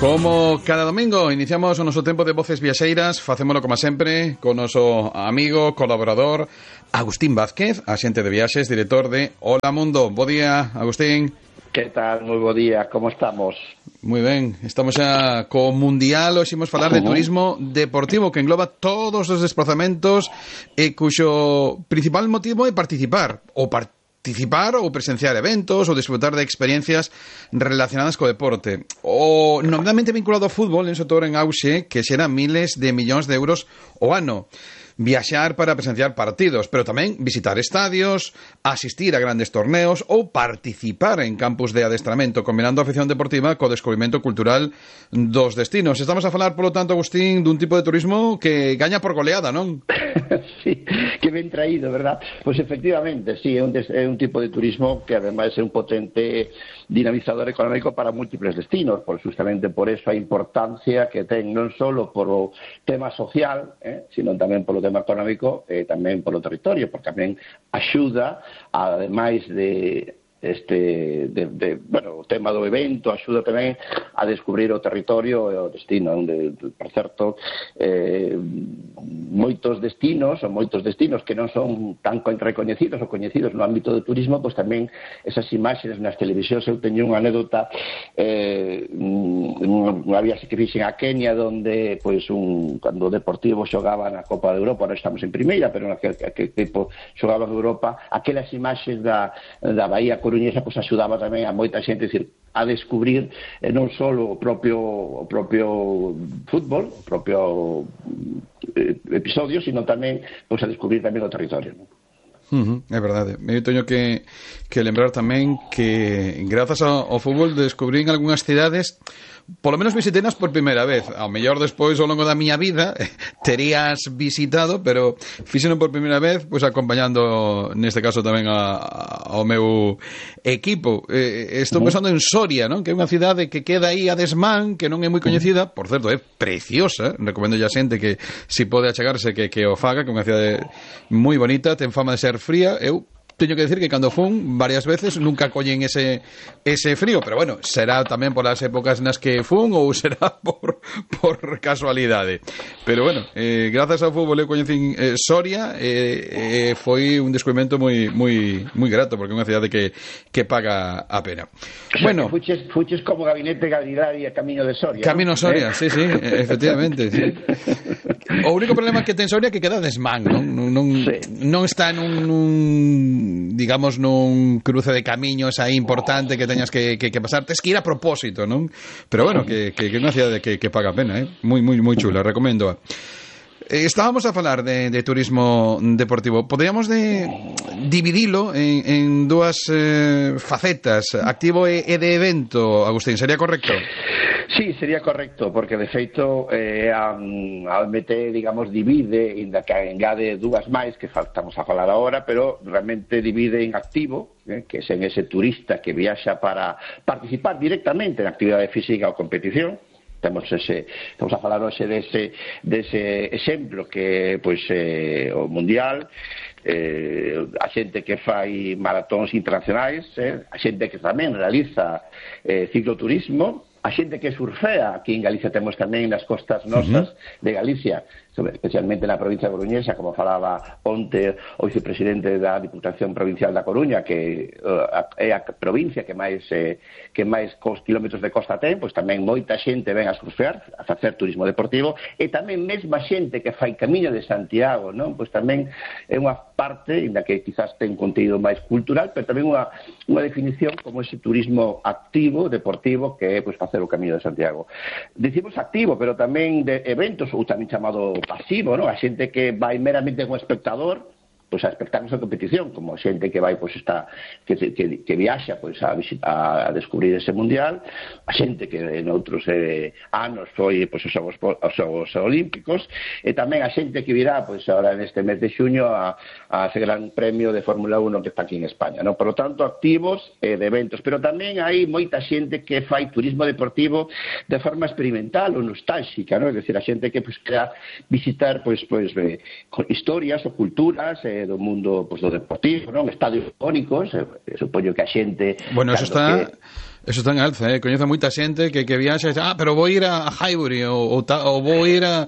Como cada domingo iniciamos o noso tempo de Voces Viaxeiras, facémolo como sempre con o noso amigo, colaborador Agustín Vázquez, axente de viaxes, director de Hola Mundo. Bo día, Agustín. Que tal? Moi bo día, como estamos? Moi ben, estamos xa co Mundial, hoxe imos falar de turismo deportivo que engloba todos os desplazamentos e cuxo principal motivo é participar ou presenciar eventos ou disfrutar de experiencias relacionadas co deporte. O nominalmente vinculado ao fútbol en sector en auxe que xera miles de millóns de euros o ano. Viaxar para presenciar partidos, pero tamén visitar estadios, asistir a grandes torneos ou participar en campus de adestramento, combinando a afición deportiva co descubrimento cultural dos destinos. Estamos a falar, polo tanto, Agustín, dun tipo de turismo que gaña por goleada, non? Sí, que ben traído, verdad? Pois efectivamente, sí, é un tipo de turismo que ademais é un potente dinamizador económico para múltiples destinos, justamente por eso a importancia que ten non só por o tema social, sino tamén polo tema económico e tamén polo territorio, porque tamén axuda, ademais o tema do evento, axuda tamén a descubrir o territorio e o destino, onde, por certo, moitos destinos que non son tan recoñecidos ou coñecidos no ámbito do turismo, pois tamén esas imaxes nas televisións. Eu teño unha anécdota, unha viaxe que fixen a Kenia, donde cando o Deportivo xogaba na Copa de Europa, non estamos en primeira, pero naquele tipo xogaba en Europa, aquelas imaxes da Bahía Coruñesa pois axudaba tamén a moita xente, a descubrir non só o propio fútbol, o propio episodio, sino tamén pois a descubrir tamén o territorio, non? É verdade. Eu teño que lembrar tamén que grazas ao fútbol descubrín algunhas cidades, polo menos visitenas por primeira vez. Ao mellor despois ao longo da miña vida terías visitado, pero fíxeno por primeira vez, pois acompañando neste caso tamén ao meu equipo. Estou pensando en Soria, non? Que é unha cidade que queda aí a desmán, que non é moi coñecida, por certo, é preciosa. Recomendo a xente que si pode achegarse que o faga, que é unha cidade moi bonita, ten fama de ser fría. Eu teño que decir que cando fun varias veces nunca collen ese frío, pero bueno, será tamén por as épocas nas que fun ou será por casualidade. Pero bueno, grazas ao fútbol eu coñecín Soria, foi un descubrimento moi grato, porque é unha cidade que paga a pena. Bueno, fuches como Gabinete Galilari a Camiño de Soria. Camino Soria, sí, efectivamente, sí. O único problema que ten Soria é que queda desmán, non está nun cruce de camiños aí importante que teñas que pasar, tes que ir a propósito, non? Pero bueno, que é unha cidade que paga a pena, moi chula, recomendo. Estábamos a falar de turismo deportivo. Podríamos dividilo en dúas facetas, activo e de evento, Agustín, sería correcto? Sí, sería correcto, porque de feito a OMT, divide, ainda que engade dúas máis que estamos a falar agora, pero realmente divide en activo, que é ese turista que viaxa para participar directamente na actividade física ou competición. Estamos a falar hoxe dese exemplo que o Mundial, a xente que fai maratóns internacionais, a xente que tamén realiza cicloturismo, a xente que surfea. Aquí en Galicia temos tamén nas costas nosas de Galicia, especialmente na provincia de Coruñesa, como falaba onte o vicepresidente da Diputación Provincial da Coruña, que é a provincia que máis kilómetros de costa ten, pois tamén moita xente ven a surfear, a facer turismo deportivo, e tamén mesma xente que fai Camiño de Santiago, non? Pois tamén é unha parte, inda que quizás ten contido máis cultural, pero tamén unha definición como ese turismo activo, deportivo, que é facer o Camiño de Santiago. Dicimos activo, pero tamén de eventos, ou tamén chamado pasivo, non? A xente que vai meramente como espectador, pois a espectáculos de competición, como xente que vai que viaxa a descubrir ese mundial, a xente que en outros anos foi os Xogos Olímpicos, e tamén a xente que virá agora neste mes de xuño a ese gran premio de Fórmula 1 que está aquí en España, non? Por lo tanto, activos de eventos, pero tamén hai moita xente que fai turismo deportivo de forma experimental ou nostálxica, non? É dicir, a xente que quera visitar historias ou culturas do mundo do deportivo, non? Estadios icónicos, supoño que a xente... Bueno, eso está... Eso está en alza, coñezo moita xente que viaxa, pero vou ir a Highbury ou vou ir a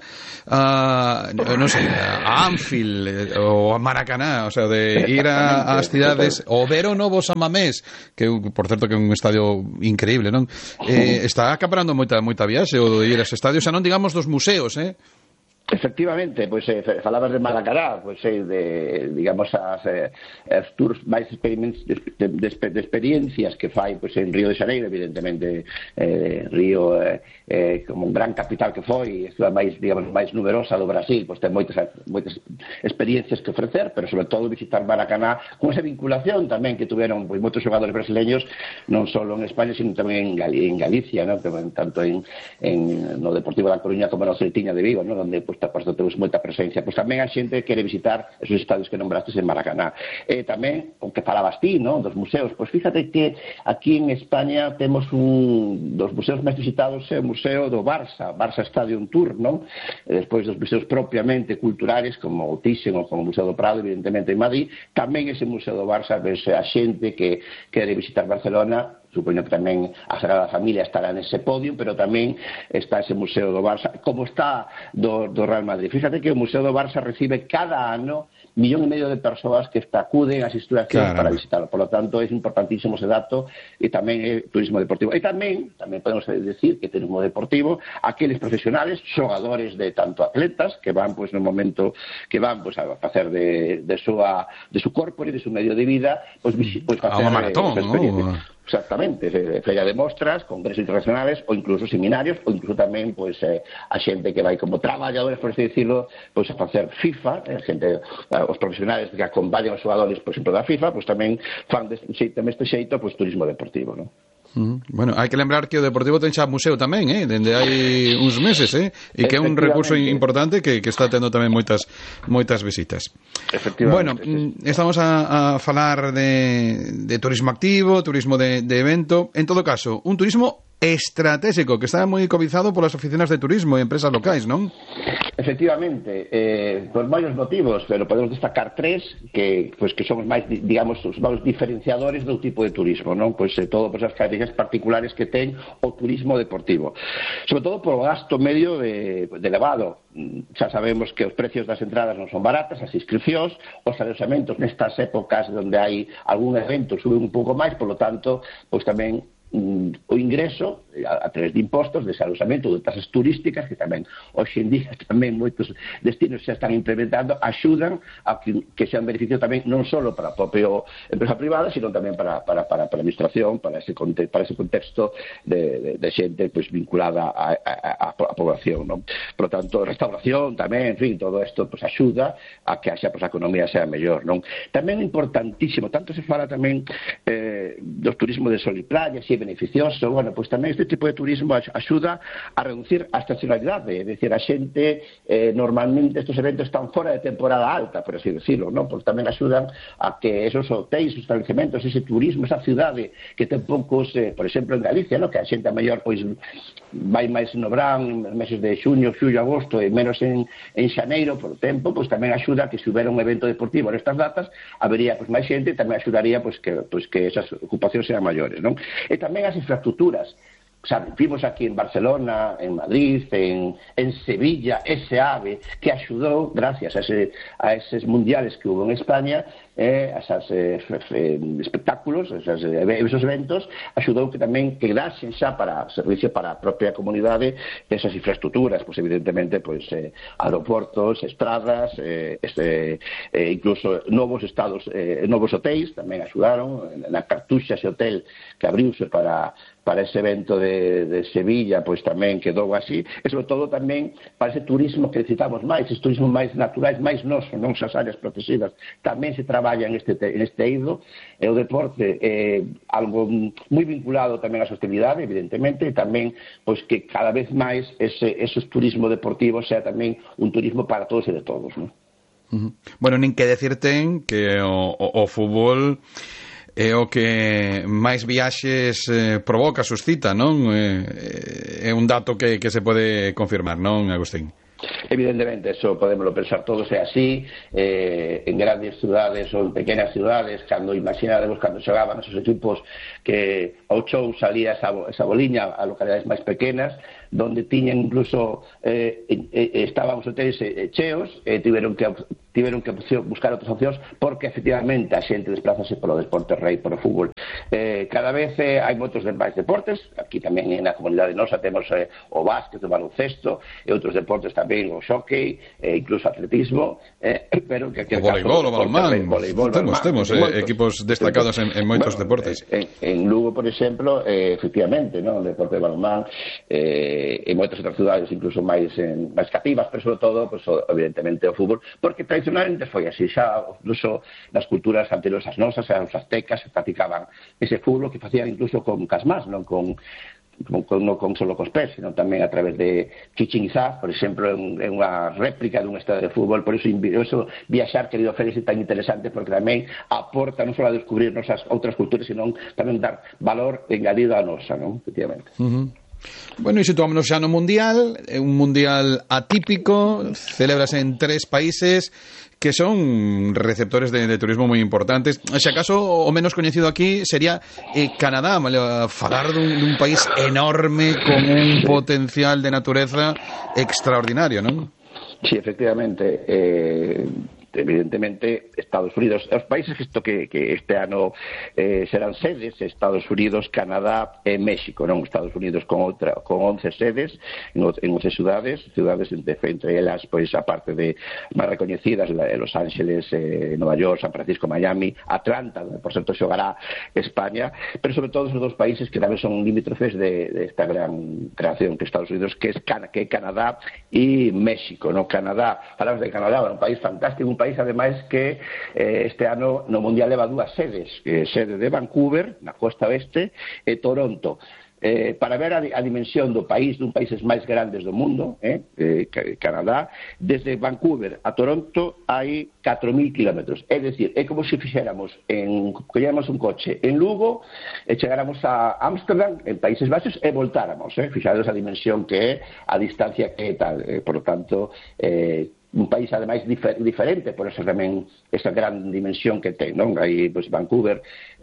non sei, a Anfield ou a Maracaná, o sea, de ir ás cidades, ou ver o novo San Mamés, que por certo que é un estadio increíble, non? Está acaparando moita viaxe, ou de ir aos estadios, xa non digamos dos museos, Efectivamente, pois falabas de Maracaná, pois digamos as tours máis de experiencias que fai pois en Río de Xaneiro, evidentemente Río como un gran capital que foi, a máis, digamos, máis numerosa do Brasil, pois ten moitas experiencias que ofrecer, pero sobre todo visitar Maracaná con esa vinculación tamén que tuveron pois moitos xogadores brasileños, non só en España, sino tamén en Galicia, ¿no? Tanto no Deportivo da Coruña como no Celtiña de Vigo, ¿no? Donde pois temos moita presencia. Pois tamén a xente quere visitar esos estadios que nombrastes en Maracaná. Tamén, o que falabas ti, ¿no? Dos museos. Pois fíjate que aquí en España temos un dos museos máis visitados é o Museo do Barça Stadium Tour, ¿no? Despois dos museos propiamente culturales, como o Thyssen ou como o Museo do Prado, evidentemente en Madrid, tamén ese Museo do Barça, ves a xente que quere visitar Barcelona. Supoño que tamén a Sagrada Familia estará nese podio, pero tamén está ese Museo do Barça, como está do Real Madrid. Fíjate que o Museo do Barça recibe cada ano 1,5 millón de persoas que acuden ás instalacións para visitarlo. Por lo tanto, é importantísimo ese dato, e tamén é turismo deportivo. E tamén podemos decir que turismo deportivo, aqueles profesionales, xogadores de tanto atletas, que van, pois, no momento que van, pois, a facer de su corpo e de su medio de vida, pois facer a unha maratón, Exactamente, feira de mostras, congresos internacionales ou incluso seminarios, ou incluso tamén pois a xente que vai como traballadores, por así decirlo, pois a facer FIFA, os profesionales que acompañan os xogadores, por exemplo, da FIFA, pois tamén fan deste xeito pois turismo deportivo, non? Bueno, hai que lembrar que o Deportivo ten xa museo tamén, dende hai uns meses, e que é un recurso importante que está tendo tamén moitas visitas. Bueno, estamos a falar de turismo activo, turismo de evento, en todo caso, un turismo estratégico que está moi cobizado polas oficinas de turismo e empresas locais, non? Efectivamente, por varios motivos, pero podemos destacar tres que son os máis, digamos, os máis diferenciadores do tipo de turismo, non? Pois todo por as características particulares que ten o turismo deportivo. Sobre todo por o gasto medio de elevado. Xa sabemos que os precios das entradas non son baratas, as inscripcións, os aloxamentos nestas épocas onde hai algún evento suben un pouco máis, por lo tanto, pois tamén o ingreso a través de impostos, de alojamento, de tasas turísticas, que tamén hoxe en día tamén moitos destinos xa están implementando, axudan a que sea un beneficio tamén non só para a propia empresa privada, sino tamén para a administración, para ese contexto de xente pois vinculada a población, non? Por lo tanto, restauración tamén, en fin, todo isto pois axuda a que a economía sea mellor, non? Tamén importantísimo, tanto se fala tamén do turismo de sol e playa, si é beneficioso, bueno, pois tamén este tipo de turismo axuda a reducir a estacionalidade, é dicir, a xente normalmente estes eventos están fora de temporada alta, por así decirlo, non? Porque tamén axudan a que esos hotéis, os establecementos, ese turismo, esa cidade que ten poucos, por exemplo, en Galicia, non? Que a xente a mellor pois vai máis no verán, meses de xuño, xullo, agosto e menos en xaneiro por tempo, pois tamén axuda a que se houbera un evento deportivo nestas datas, habería pois máis xente e tamén axudaría pois que esas ocupacións sean maiores, non? E tamén as infraestructuras. Vimos aquí en Barcelona, en Madrid, en Sevilla, ese AVE que axudou, gracias a eses mundiales que hubo en España, esos espectáculos, esos eventos, axudou que tamén quedasen xa para servicio para a propia comunidade esas infraestructuras, pois evidentemente pois aeroportos, estradas, incluso novos hotéis tamén axudaron, na Cartuxa ese hotel que abriuse para ese evento de Sevilla, pois tamén quedou así, e sobre todo tamén para ese turismo que necesitamos máis, ese turismo máis naturais, máis noso, non esas áreas protegidas, tamén se traballa en este eido, e o deporte algo moi vinculado tamén á sostenibilidade, evidentemente, e tamén pois que cada vez máis esos turismo deportivo sea tamén un turismo para todos e de todos, non? Bueno, nin que decir ten que o fútbol é o que máis viaxes provoca, suscita, non? É un dato que se pode confirmar, non, Agustín? Evidentemente, eso podemos pensar todos é así, en grandes ciudades ou en pequenas ciudades, cando imaginaremos cando xogaban esos equipos que ao chou salía esa boliña a localidades máis pequenas, donde tiñan incluso estaban os hotéis cheos, tiveron que buscar outras opcións porque efectivamente a xente desplázase polo deporte rei, polo fútbol. Cada vez hai moitos máis deportes, aquí tamén na comunidade nosa temos o básquet, o baloncesto e outros deportes tamén, o xockey, incluso atletismo, pero que o voleibol, o balonmán, temos equipos destacados en moitos deportes. En Lugo, por exemplo, efectivamente, o deporte de balonmán, en moitas outras cidades incluso máis cativas, pero sobre todo, pues, evidentemente, o fútbol, porque tradicionalmente foi así, xa incluso nas culturas anteriores ás nosas, os aztecas, se practicaban ese fútbol que facían incluso con casmás, non con solo cos pés, sino tamén a través de Chichén Itzá, por exemplo, é unha réplica dun estadio de fútbol. Por eso viaxar, querido Félix, é tan interesante, porque tamén aporta non só a descubrir nosas outras culturas, sino tamén dar valor engadido a nosa, non? Efectivamente. Bueno, e situámonos xa no Mundial, un Mundial atípico, celébrase en 3 países que son receptores de turismo moi importantes. Se acaso o menos coñecido aquí sería Canadá, falar dun país enorme con un potencial de natureza extraordinario, non? Sí, efectivamente, evidentemente Estados Unidos, os países que este ano serán sedes, Estados Unidos, Canadá e México, non? Estados Unidos con 11 sedes en 11 ciudades entre elas, pois, a parte de máis recoñecidas, Los Ángeles, Nova York, San Francisco, Miami, Atlanta, donde por certo xogará España, pero sobre todo os dos países que tamén son limítrofes de esta gran creación que Estados Unidos, que é Canadá e México, non? Canadá, falamos de Canadá, un país fantástico, un país ademais que este ano no Mundial leva 2 sedes, sede de Vancouver, na costa oeste, e Toronto. Para ver a dimensión do país, dun países máis grandes do mundo, Canadá, desde Vancouver a Toronto hai 4.000 kilómetros. É dicir, é como se fixéramos, colléramos un coche en Lugo e chegáramos a Ámsterdam, en Países Baixos, e voltáramos. Fixados a dimensión que é, a distancia que é tal. Por lo tanto, un país ademais diferente, por eso tamén esa gran dimensión que ten, non? Aí, pois, Vancouver,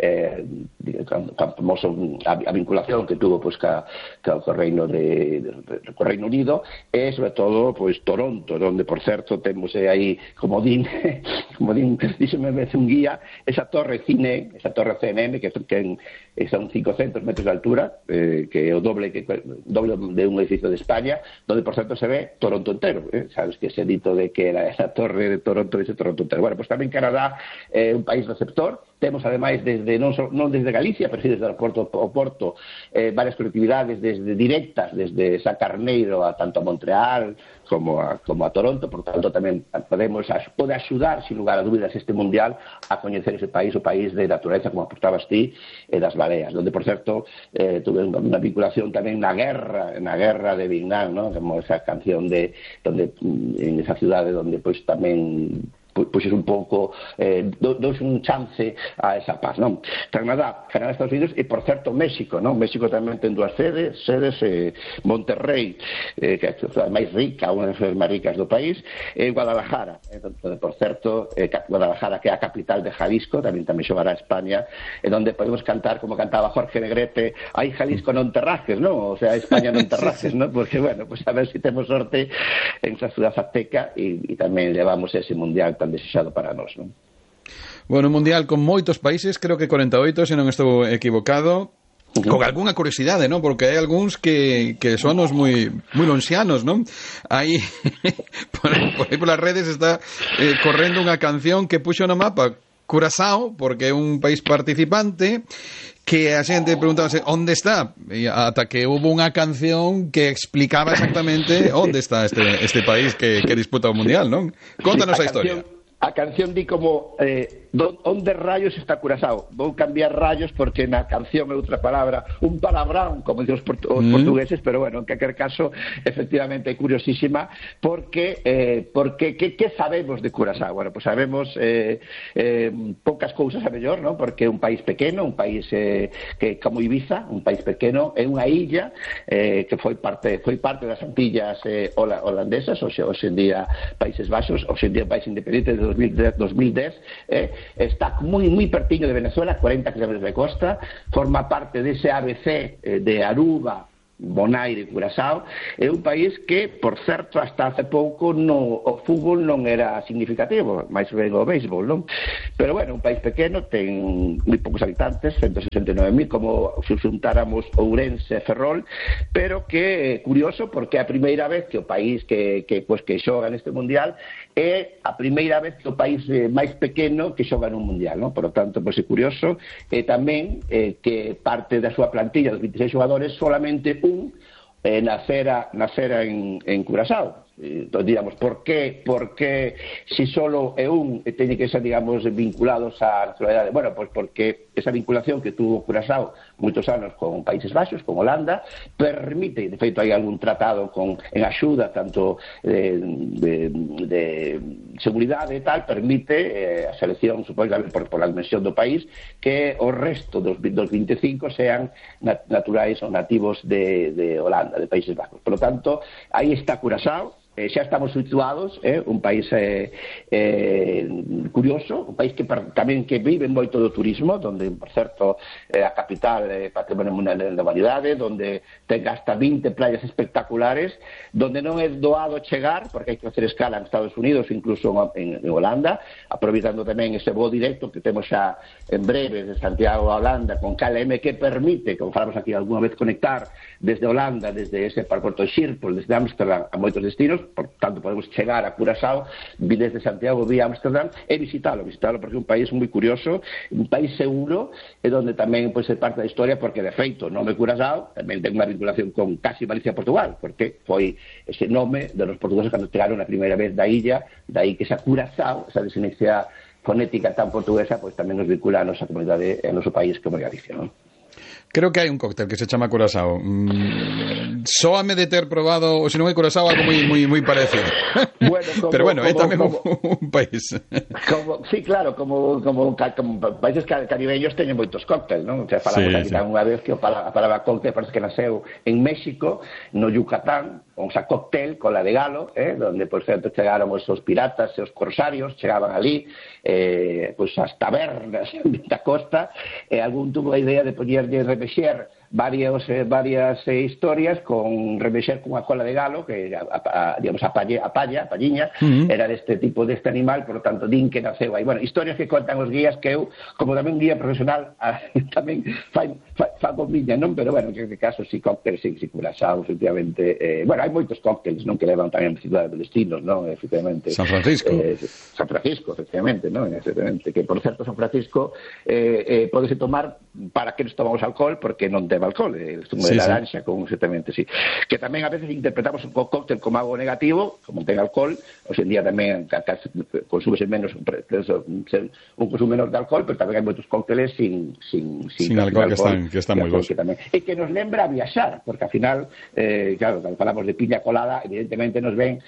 famoso a vinculación que tuvo, pois, co Reino Unido, e sobre todo, pois, Toronto, onde, por certo, temos aí, como din, díxeme un guía, esa torre CNN, que son 500 metros de altura, que é o doble de un edificio de España, donde, por certo, se ve Toronto entero, sabes que ese dito de que era esa torre de Toronto, ese Toronto entero. Bueno, pues tamén Canadá é un país receptor. Temos, ademais, non desde Galicia, pero sí desde o Porto, varias colectividades directas, desde Sacarneiro tanto a Montreal como a Toronto. Por tanto, tamén pode axudar, sin lugar a dúbidas, este Mundial a coñecer ese país, o país de natureza, como aportabas ti, e das baleas, donde, por certo, tuve unha vinculación tamén na guerra de Vietnam, ¿no? Como esa canción en esa cidade donde, pois, tamén pois é un pouco dous un chance a esa paz, non? Canadá, Estados Unidos e, por certo, México, non? México tamén ten 2 sedes, Monterrey, que é a cidade máis rica, unha das cidades máis ricas do país, e Guadalajara, por certo, Guadalajara, que é a capital de Jalisco, tamén xogará a España, e onde podemos cantar como cantaba Jorge Negrete, aí Jalisco non te rajes, non? O sea, España non te rajes, non? Porque, bueno, pues a ver se temos sorte en esa ciudad azteca e tamén levamos ese Mundial tan desexado para nós, non? Bueno, un Mundial con moitos países, creo que 48, se non estou equivocado, con algunha curiosidade, non? Porque hai algúns que son os moi lonxianos, non? Aí por aí polas redes está correndo unha canción que puxo no mapa Curazao, porque é un país participante, que a xente preguntábase onde está, e ata que hubo unha canción que explicaba exactamente onde está este país que disputa o Mundial, non? Contanos a historia. A canción di como onde rayos está Curazao. Vou cambiar rayos porque na canción é outra palabra, un palabrón, como dicen os portugueses, pero bueno, en calquer caso, efectivamente é curiosísima porque que sabemos de Curazao? Bueno, pues sabemos poucas cousas a mellor, ¿no? Porque é un país pequeno, un país que como Ibiza, un país pequeno, é unha illa que foi parte das Antillas holandesas, hoxe en día Países Baixos, hoxe en día país independente de 2010, está moi pertiño de Venezuela, 40 km de costa, forma parte dese ABC de Aruba, Bonaire e Curazao. É un país que, por certo, hasta hace pouco o fútbol non era significativo, máis ben o béisbol, non? Pero, bueno, un país pequeno, ten moi poucos habitantes, 169.000, como se xuntáramos Ourense e Ferrol, pero que é curioso porque é a primeira vez que o país que xoga neste mundial é a primeira vez que o país máis pequeno que xoga nun mundial, non? Por lo tanto, pois é curioso, e tamén que parte da súa plantilla dos 26 xogadores solamente nacera en Curazao. Entonces, digamos, ¿por qué si solo é un teñe que ser, digamos, vinculados á nacionalidade? Bueno, pues porque esa vinculación que tuvo Curazao moitos anos con Países Baixos, con Holanda, permite, de feito hai algún tratado en axuda tanto de seguridade e tal, permite a selección, supósitamente por a dimensión do país, que o resto dos 25 sean naturais ou nativos de Holanda, de Países Baixos. Por lo tanto, aí está Curazao. Xa estamos situados, un país curioso, un país que tamén que vive moito do turismo, donde, por certo, a capital é Patrimonio Mundial da Humanidade, donde ten hasta 20 playas espectaculares, donde non é doado chegar, porque hai que facer escala en Estados Unidos, incluso en Holanda, aproveitando tamén ese voo directo que temos xa en breve de Santiago a Holanda con KLM, que permite, como falamos aquí alguna vez, conectar desde Holanda, desde ese aeroporto de Schiphol, desde Ámsterdam a moitos destinos. Por tanto podemos chegar a Curazao desde Santiago vía Ámsterdam e visitalo porque é un país moi curioso, un país seguro, e donde tamén é parte da historia, porque de feito o nome Curazao tamén ten unha vinculación con casi Galicia e Portugal, porque foi ese nome de los portugueses cando chegaron a primeira vez da illa, dai que esa Curazao, esa desinexia fonética tan portuguesa, pois tamén nos vincula a nosa comunidade e a noso país como Galicia, non? Creo que hai un cóctel que se chama Curazao. Sóame de ter probado, ou se non é Curazao, algo moi parecido. Bueno, pero bueno, é tamén un país. Sí, claro, como países caribeños teñen moitos cócteles, non? O sea, falamos aquí tamén unha vez que a palabra cóctel parece que nasceu en México, no Yucatán, o sea, cóctel con la de Galo, donde, por certo, chegaron os piratas e os corsarios, chegaban ali, pois as tabernas da costa, e algún tuvo a idea de poñerlle remexer varias historias con remexer cunha cola de galo que digamos a palliña era deste tipo deste animal, por lo tanto din que naceu aí. Bueno, historias que contan os guías que eu, como tamén guía profesional, tamén fago miña, non? Pero bueno, en este caso si cócteles, si Curazao, efectivamente, bueno, hai moitos cócteles, non, que levan tamén cidades de destinos, non? Efectivamente. San Francisco, efectivamente, non? Efectivamente, que por certo San Francisco pódese tomar para que nos tomamos alcohol, porque non ten alcohol, el zumo de naranja con exactamente, sí. Que tamén a veces interpretamos un cóctel como algo negativo, como ten alcohol, hoxe en día tamén consúmese menos un consumo menor de alcohol, pero tamén hai moitos cócteles sin alcohol que están moi bons. E que nos lembra a viaxar, porque ao final, claro, cando falamos de piña colada, evidentemente nos ven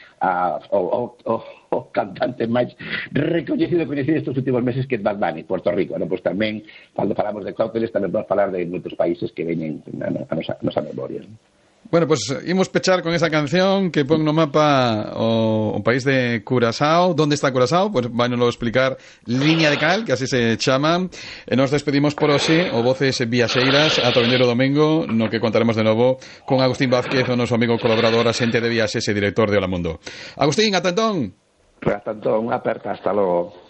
o cantante máis recoñecido e coñecido estes últimos meses, que é Bad Bunny, Puerto Rico, non? Pois tamén, cando falamos de cócteles, tamén vamos falar de moitos países que veñen a nosa memoria. Bueno, pues imos pechar con esa canción que pon no mapa o país de Curazao. ¿Dónde está Curazao? Pues van a explicar Liña de Cal, que así se chama. E nos despedimos por hoxe, o Voces Viaxeiras, ata o vindeiro domingo, no que contaremos de novo con Agustín Vázquez, o noso amigo colaborador, axente de viaxes e director de Hola Mundo. Agustín, ata entón. Hasta entón, unha aperta, hasta logo.